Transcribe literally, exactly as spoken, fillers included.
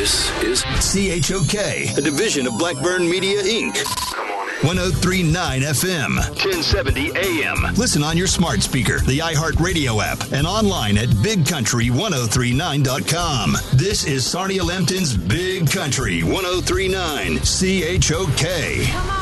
This is C H O K, a division of Blackburn Media, Incorporated. Come on. ten thirty-nine F M, ten seventy A M. Listen on your smart speaker, the iHeartRadio app, and online at big country ten thirty-nine dot com. This is Sarnia Lempton's Big Country ten thirty-nine, C H O K. Come on.